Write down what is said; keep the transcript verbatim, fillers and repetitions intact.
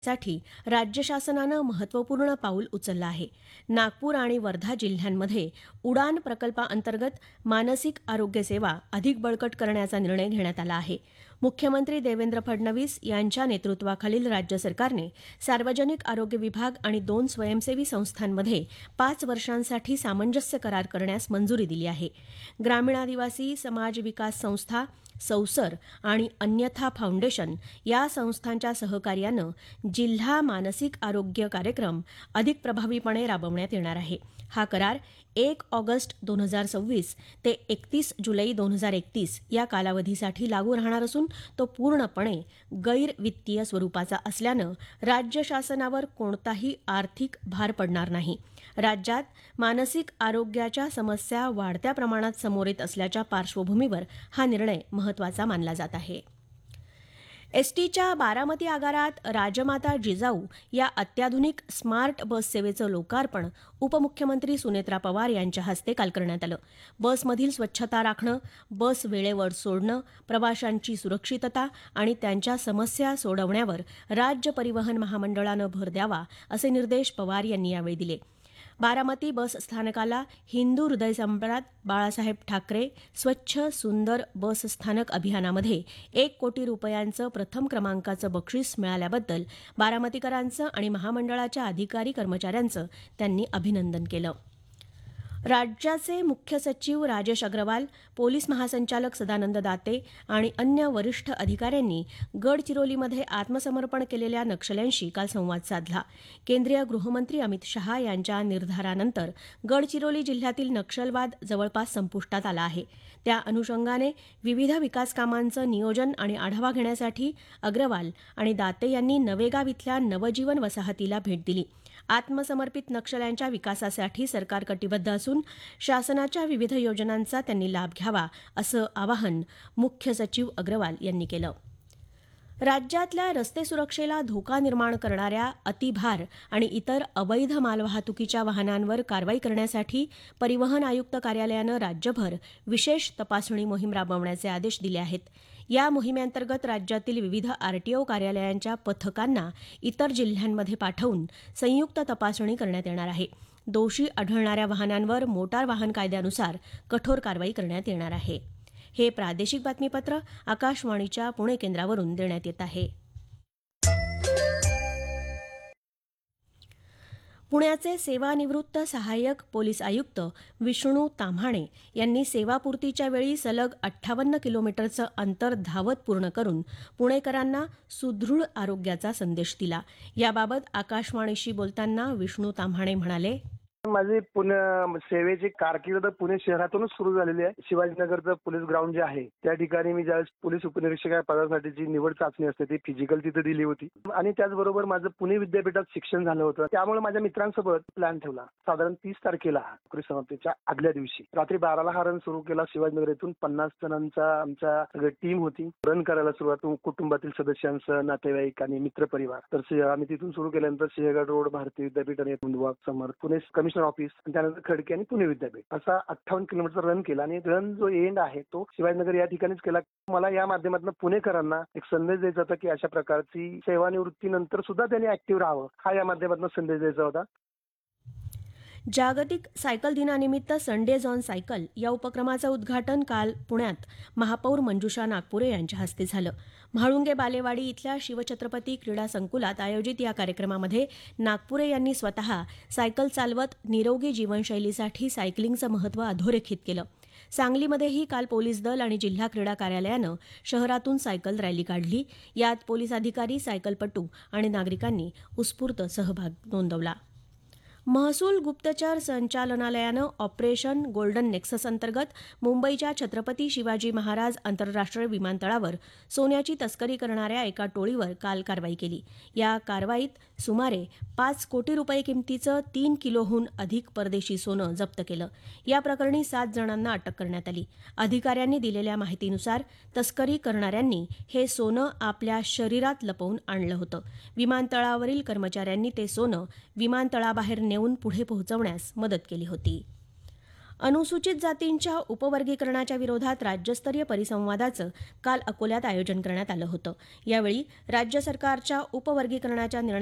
साठी राज्य शासनानं महत्त्वपूर्ण पाऊल उचललं आहे. नागपूर आणि वर्धा जिल्ह्यांमध्ये उडान प्रकल्पाअंतर्गत मानसिक आरोग्य सेवा अधिक बळकट करण्याचा निर्णय घेण्यात आला आहे. मुख्यमंत्री देवेंद्र फडणवीस यांच्या नेतृत्वाखालील राज्य सरकारने सार्वजनिक आरोग्य विभाग आणि दोन स्वयंसेवी संस्थांमध्ये पाच वर्षांसाठी सामंजस्य करार करण्यास मंजुरी दिली आहे. ग्रामीणादिवासी समाज विकास संस्था, सौसर आणि अन्यथा फाउंडेशन या संस्थांच्या सहकार्यानं जिल्हा मानसिक आरोग्य कार्यक्रम अधिक प्रभावीपणे राबवण्यात येणार आहे. हा करार एक ऑगस्ट दोन हजार सव्वीस ते एकतीस जुलै दोन हजार एकतीस या कालावधीसाठी लागू राहणार असून तो पूर्णपणे गैर वित्तीय स्वरूपाचा असल्यानं राज्य शासनावर कोणताही आर्थिक भार पडणार नाही. राज्यात मानसिक आरोग्याच्या समस्या वाढत्या प्रमाणात समोर येत असल्याच्या पार्श्वभूमीवर हा निर्णय महत्त्वाचा मानला जात आहे. एसटीच्या बारामती आगारात राजमाता जिजाऊ या अत्याधुनिक स्मार्ट बस सेवेचं लोकार्पण उपमुख्यमंत्री सुनेत्रा पवार यांच्या हस्ते काल करण्यात आलं. बसमधील स्वच्छता राखणं, बस वेळेवर सोडणं, प्रवाशांची सुरक्षितता आणि त्यांच्या समस्या सोडवण्यावर राज्य परिवहन महामंडळानं भर द्यावा असे निर्देश पवार यांनी यावेळी दिले. बारामती बस स्थानकाला हिंदू हृदय सम्राट बाळासाहेब ठाकरे स्वच्छ सुंदर बस स्थानक अभियानामध्ये एक कोटी रुपयांचं प्रथम क्रमांकाचं बक्षीस मिळाल्याबद्दल बारामतीकरांचं आणि महामंडळाच्या अधिकारी कर्मचाऱ्यांचं त्यांनी अभिनंदन केलं. राज्याचे मुख्य सचिव राजेश अग्रवाल, पोलीस महासंचालक सदानंद दाते आणि अन्य वरिष्ठ अधिकाऱ्यांनी गडचिरोलीमध्ये आत्मसमर्पण केलेल्या नक्षल्यांशी काल संवाद साधला. केंद्रीय गृहमंत्री अमित शहा यांच्या निर्धारानंतर गडचिरोली जिल्ह्यातील नक्षलवाद जवळपास संपुष्टात आला आहे. त्या अनुषंगाने विविध विकास कामांचं नियोजन आणि आढावा घेण्यासाठी अग्रवाल आणि दाते यांनी नवेगाव इथल्या नवजीवन वसाहतीला भेट दिली. आत्मसमर्पित नक्षल्यांच्या विकासासाठी सरकार कटिबद्ध असून शासनाच्या विविध योजनांचा त्यांनी लाभ घ्यावा असं आवाहन मुख्य सचिव अग्रवाल यांनी केलं. राज्यातल्या रस्ते सुरक्षेला धोका निर्माण करणाऱ्या अतिभार आणि इतर अवैध मालवाहतुकीच्या वाहनांवर कारवाई करण्यासाठी परिवहन आयुक्त कार्यालयानं राज्यभर विशेष तपासणी मोहीम राबवण्याचे आदेश दिले आहेत. या मोहिमेअंतर्गत राज्यातील विविध आरटीओ कार्यालयांच्या पथकांना इतर जिल्ह्यांमध्ये पाठवून संयुक्त तपासणी करण्यात येणार आहे. दोषी आढळणाऱ्या वाहनांवर मोटार वाहन कायद्यानुसार कठोर कारवाई करण्यात येणार आहे. हे प्रादेशिक बातमीपत्र आकाशवाणीच्या पुणे केंद्रावरून देण्यात येत आहे. पुण्याचे सेवानिवृत्त सहाय्यक पोलीस आयुक्त विष्णू ताम्हाणे यांनी सेवापूर्तीच्या वेळी सलग अठ्ठावन्न किलोमीटरचं अंतर धावत पूर्ण करून पुणेकरांना सुदृढ आरोग्याचा संदेश दिला. याबाबत आकाशवाणीशी बोलताना विष्णू ताम्हाणे म्हणाले, माझी पुणे सेवेची कारकीर्द पुणे शहरातूनच सुरू झालेली आहे. शिवाजीनगरचं पोलीस ग्राउंड जे आहे त्या ठिकाणी मी ज्यावेळेस पोलीस उपनिरीक्षक या पदासाठीची निवड चाचणी असते ती फिजिकल तिथे दिली होती आणि त्याचबरोबर माझं पुणे विद्यापीठात शिक्षण झालं होतं. त्यामुळे माझ्या मित्रांसोबत प्लॅन ठेवला. साधारण तीस तारखेला नोकरी समाप्तीच्या आदल्या दिवशी रात्री बाराला हा रन सुरू केला. शिवाजीनगर येथून पन्नास जणांचा आमच्या टीम होती. रन करायला सुरुवात कुटुंबातील सदस्यांसह, नातेवाईक आणि मित्रपरिवार. तर आम्ही तिथून सुरू केल्यानंतर सिंहगड रोड, भारतीय विद्यापीठ आणि मुंडवा समोर पुणे कमिशनर ऑफिस, त्यानंतर खडकी आणि पुणे विद्यापीठ असा अठ्ठावन्न किलोमीटर रन केला आणि रन जो एंड आहे तो शिवाजीनगर या ठिकाणीच केला. मला या माध्यमातून पुणेकरांना एक संदेश द्यायचा होता की अशा प्रकारची सेवानिवृत्तीनंतर सुद्धा त्यांनी ऍक्टिव्ह राहावं, हा या माध्यमातून संदेश द्यायचा होता. जागतिक सायकल दिनानिमित्त संडेज ऑन सायकल या उपक्रमाचं उद्घाटन काल पुण्यात महापौर मंजुषा नागपुरे यांच्या हस्ते झालं. म्हाळुंगे बालेवाडी इथल्या शिवछत्रपती क्रीडा संकुलात आयोजित या कार्यक्रमामध्ये नागपुरे यांनी स्वतः सायकल चालवत निरोगी जीवनशैलीसाठी सायकलिंगचं महत्त्व अधोरेखित केलं. सांगलीमध्येही काल पोलीस दल आणि जिल्हा क्रीडा कार्यालयानं शहरातून सायकल रॅली काढली. यात पोलीस अधिकारी, सायकलपटू आणि नागरिकांनी उत्स्फूर्त सहभाग नोंदवला. महसूल गुप्तचर संचालनालयानं ऑपरेशन गोल्डन नेक्सस अंतर्गत मुंबईच्या छत्रपती शिवाजी महाराज आंतरराष्ट्रीय विमानतळावर सोन्याची तस्करी करणाऱ्या एका टोळीवर काल कारवाई केली. या कारवाईत सुमारे पाच कोटी रुपये किमतीचं तीन किलोहून अधिक परदेशी सोनं जप्त केलं. या प्रकरणी सात जणांना अटक करण्यात आली. अधिकाऱ्यांनी दिलेल्या माहितीनुसार तस्करी करणाऱ्यांनी हे सोनं आपल्या शरीरात लपवून आणलं होतं. विमानतळावरील कर्मचाऱ्यांनी ते सोनं विमानतळाबाहेर नेऊन पुढे पोहोचवण्यास मदत केली होती. अनुसूचित जातींच्या उपवर्गीकरणाच्या विरोधात राज्यस्तरीय परिसंवादाचं काल अकोल्यात आयोजन करण्यात आलं होतं. यावेळी राज्य सरकारच्या उपवर्गीकरणाच्या निर्णय